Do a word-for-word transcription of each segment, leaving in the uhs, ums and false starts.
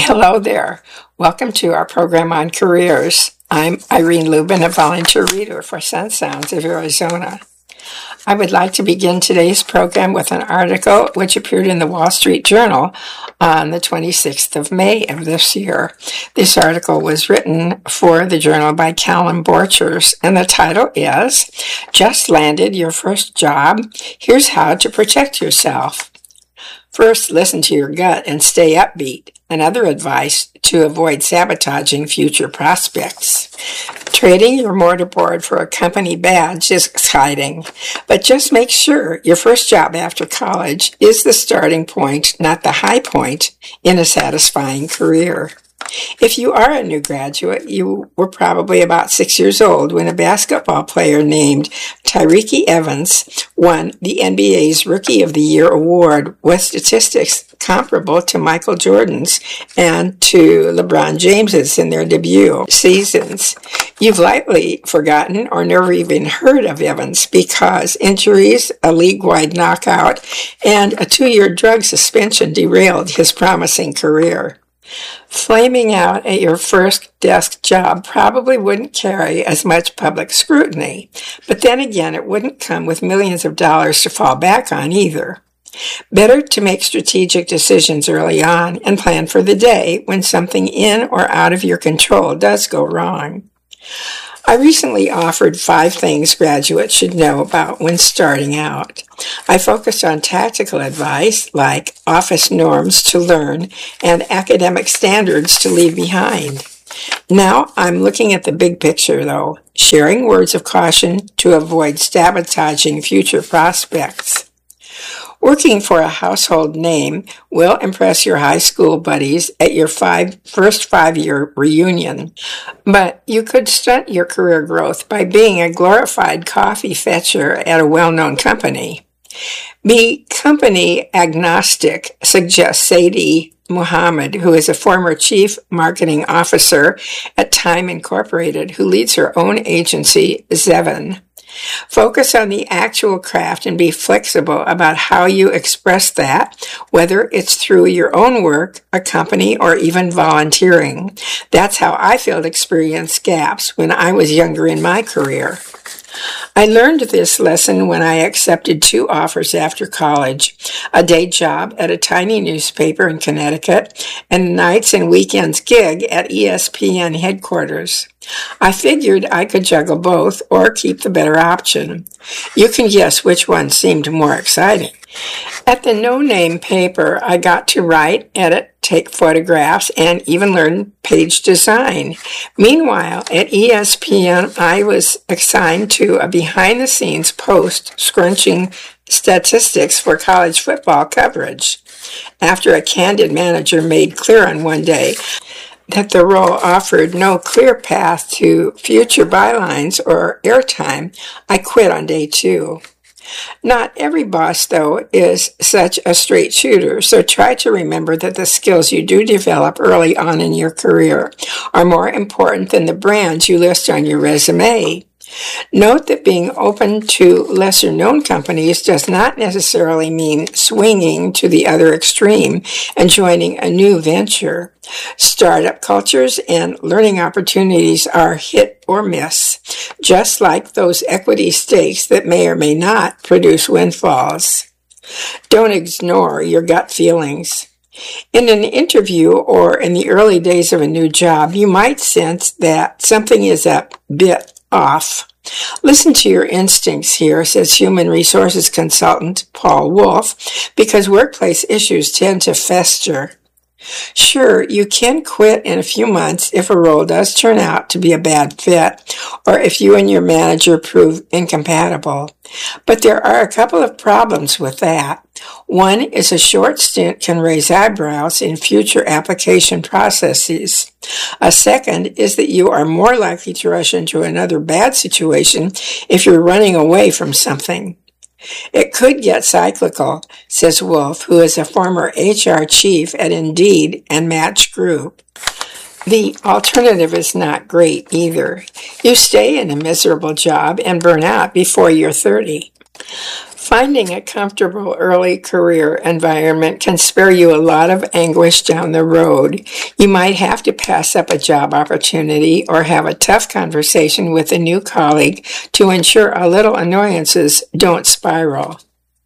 Hello there. Welcome to our program on careers. I'm Irene Lubin, a volunteer reader for Sun Sounds of Arizona. I would like to begin today's program with an article which appeared in the Wall Street Journal on the twenty-sixth of May of this year. This article was written for the journal by Callum Borchers, and the title is, "Just Landed Your First Job? Here's How to Protect Yourself." First, listen to your gut and stay upbeat. Another advice to avoid sabotaging future prospects. Trading your mortarboard for a company badge is exciting, but just make sure your first job after college is the starting point, not the high point, in a satisfying career. If you are a new graduate, you were probably about six years old when a basketball player named Tyreke Evans won the N B A's Rookie of the Year award with statistics comparable to Michael Jordan's and to LeBron James's in their debut seasons. You've likely forgotten or never even heard of Evans because injuries, a league-wide knockout, and a two-year drug suspension derailed his promising career. Flaming out at your first desk job probably wouldn't carry as much public scrutiny, but then again, it wouldn't come with millions of dollars to fall back on either. Better to make strategic decisions early on and plan for the day when something in or out of your control does go wrong. I recently offered five things graduates should know about when starting out. I focused on tactical advice like office norms to learn and academic standards to leave behind. Now I'm looking at the big picture, though, sharing words of caution to avoid sabotaging future prospects. Working for a household name will impress your high school buddies at your five, first five-year reunion, but you could stunt your career growth by being a glorified coffee fetcher at a well-known company. Be company agnostic, suggests Sadie Muhammad, who is a former chief marketing officer at Time Incorporated, who leads her own agency, Zevin. Focus on the actual craft and be flexible about how you express that, whether it's through your own work, a company, or even volunteering. That's how I filled experience gaps when I was younger in my career. I learned this lesson when I accepted two offers after college, a day job at a tiny newspaper in Connecticut and a nights and weekends gig at E S P N headquarters. I figured I could juggle both or keep the better option. You can guess which one seemed more exciting. At the no-name paper, I got to write, edit, take photographs, and even learn page design. Meanwhile, at E S P N, I was assigned to a behind-the-scenes post scrunching statistics for college football coverage. After a candid manager made clear on one day that the role offered no clear path to future bylines or airtime, I quit on day two. Not every boss, though, is such a straight shooter, so try to remember that the skills you do develop early on in your career are more important than the brands you list on your resume. Note that being open to lesser-known companies does not necessarily mean swinging to the other extreme and joining a new venture. Startup cultures and learning opportunities are hit or miss, just like those equity stakes that may or may not produce windfalls. Don't ignore your gut feelings. In an interview or in the early days of a new job, you might sense that something is a bit off. Listen to your instincts here, says human resources consultant Paul Wolf, because workplace issues tend to fester. Sure, you can quit in a few months if a role does turn out to be a bad fit, or if you and your manager prove incompatible. But there are a couple of problems with that. One is a short stint can raise eyebrows in future application processes. A second is that you are more likely to rush into another bad situation if you're running away from something. It could get cyclical, says Wolf, who is a former H R chief at Indeed and Match Group. The alternative is not great either. You stay in a miserable job and burn out before you're thirty. Finding a comfortable early career environment can spare you a lot of anguish down the road. You might have to pass up a job opportunity or have a tough conversation with a new colleague to ensure a little annoyances don't spiral.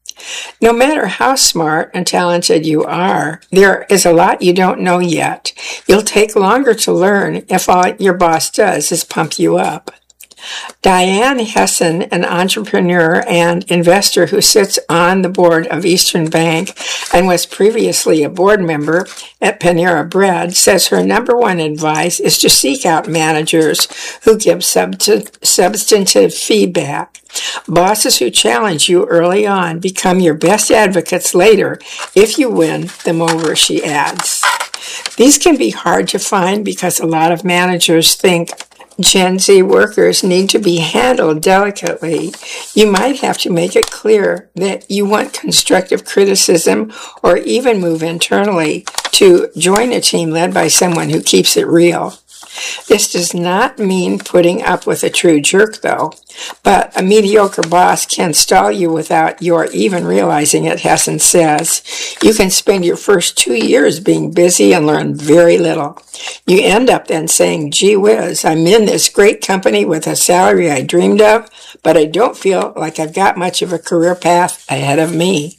No matter how smart and talented you are, there is a lot you don't know yet. You'll take longer to learn if all your boss does is pump you up. Diane Hessen, an entrepreneur and investor who sits on the board of Eastern Bank and was previously a board member at Panera Bread, says her number one advice is to seek out managers who give subst- substantive feedback. Bosses who challenge you early on become your best advocates later if you win them over, she adds. These can be hard to find because a lot of managers think Gen Z workers need to be handled delicately. You might have to make it clear that you want constructive criticism or even move internally to join a team led by someone who keeps it real. This does not mean putting up with a true jerk, though. But a mediocre boss can stall you without your even realizing it, Hessen says. You can spend your first two years being busy and learn very little. You end up then saying, gee whiz, I'm in this great company with a salary I dreamed of, but I don't feel like I've got much of a career path ahead of me.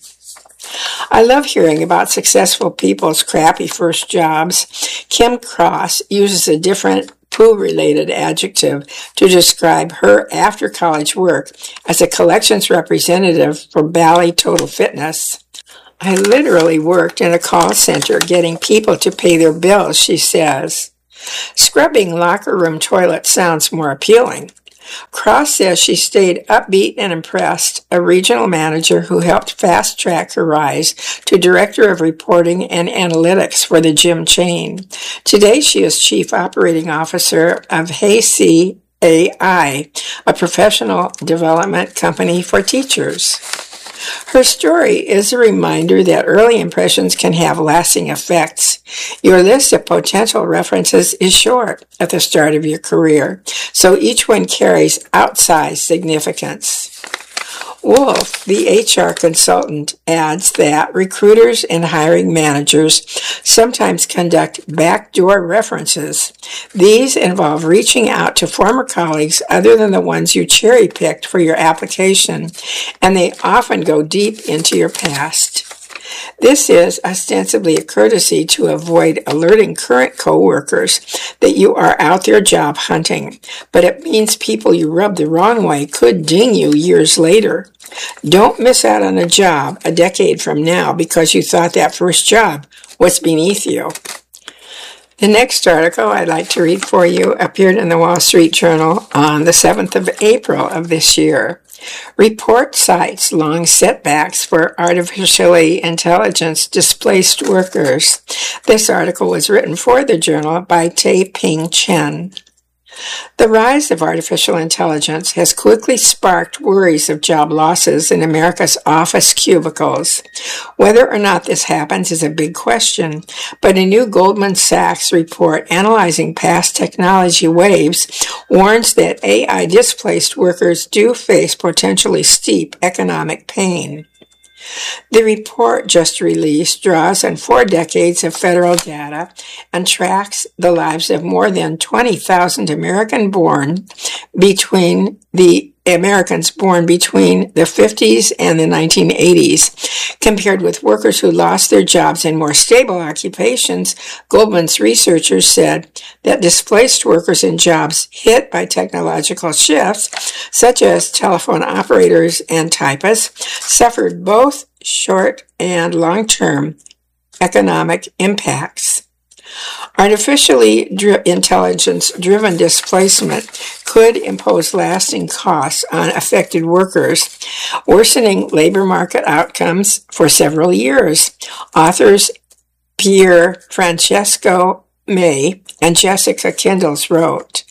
I love hearing about successful people's crappy first jobs. Kim Cross uses a different pool-related adjective to describe her after-college work as a collections representative for Bally Total Fitness. I literally worked in a call center getting people to pay their bills, she says. Scrubbing locker room toilets sounds more appealing. Cross says she stayed upbeat and impressed, a regional manager who helped fast-track her rise to Director of Reporting and Analytics for the gym chain. Today she is Chief Operating Officer of Hey A I, a professional development company for teachers. Her story is a reminder that early impressions can have lasting effects. Your list of potential references is short at the start of your career, so each one carries outsized significance. Wolf, the H R consultant, adds that recruiters and hiring managers sometimes conduct backdoor references. These involve reaching out to former colleagues other than the ones you cherry-picked for your application, and they often go deep into your past. This is ostensibly a courtesy to avoid alerting current coworkers that you are out there job hunting, but it means people you rubbed the wrong way could ding you years later. Don't miss out on a job a decade from now because you thought that first job was beneath you. The next article I'd like to read for you appeared in the Wall Street Journal on the seventh of April of this year. Report cites long setbacks for artificially intelligence displaced workers. This article was written for the journal by Tae-Ping Chen. The rise of artificial intelligence has quickly sparked worries of job losses in America's office cubicles. Whether or not this happens is a big question, but a new Goldman Sachs report analyzing past technology waves warns that A I-displaced workers do face potentially steep economic pain. The report just released draws on four decades of federal data and tracks the lives of more than twenty thousand American born between the Americans born between the fifties and the nineteen eighties. Compared with workers who lost their jobs in more stable occupations, Goldman's researchers said that displaced workers in jobs hit by technological shifts, such as telephone operators and typists, suffered both short and long-term economic impacts. Artificially dri- intelligence-driven displacement could impose lasting costs on affected workers, worsening labor market outcomes for several years. Authors Pier Francesco May and Jessica Kindles wrote.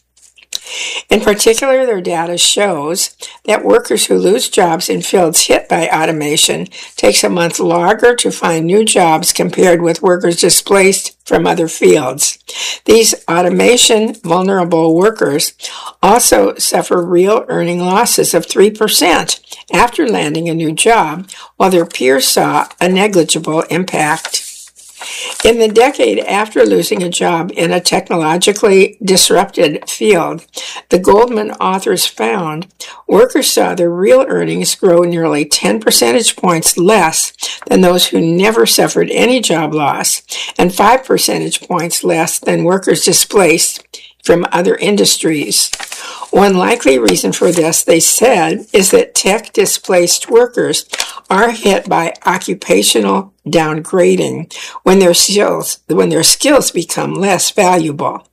In particular, their data shows that workers who lose jobs in fields hit by automation takes a month longer to find new jobs compared with workers displaced from other fields. These automation vulnerable workers also suffer real earning losses of three percent after landing a new job, while their peers saw a negligible impact. In the decade after losing a job in a technologically disrupted field, the Goldman authors found workers saw their real earnings grow nearly ten percentage points less than those who never suffered any job loss, and five percentage points less than workers displaced from other industries. One likely reason for this, they said, is that tech-displaced workers are hit by occupational downgrading when their skills, when their skills become less valuable.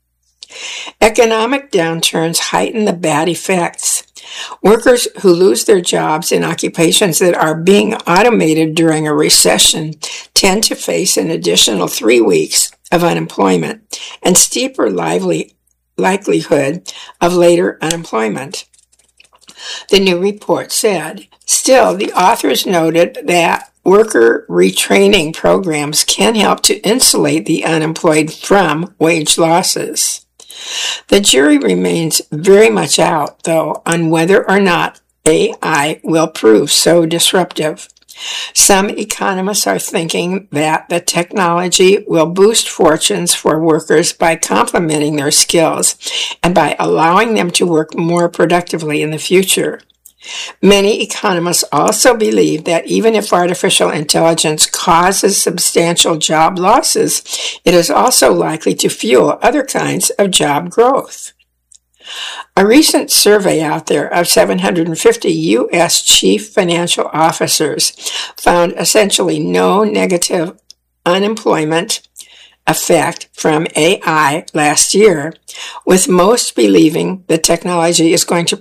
Economic downturns heighten the bad effects. Workers who lose their jobs in occupations that are being automated during a recession tend to face an additional three weeks of unemployment and steeper lively likelihood of later unemployment. The new report said. Still, the authors noted that worker retraining programs can help to insulate the unemployed from wage losses. The jury remains very much out, though, on whether or not A I will prove so disruptive. Some economists are thinking that the technology will boost fortunes for workers by complementing their skills and by allowing them to work more productively in the future. Many economists also believe that even if artificial intelligence causes substantial job losses, it is also likely to fuel other kinds of job growth. A recent survey out there of seven hundred fifty U S chief financial officers found essentially no negative unemployment effect from A I last year, with most believing the technology is going to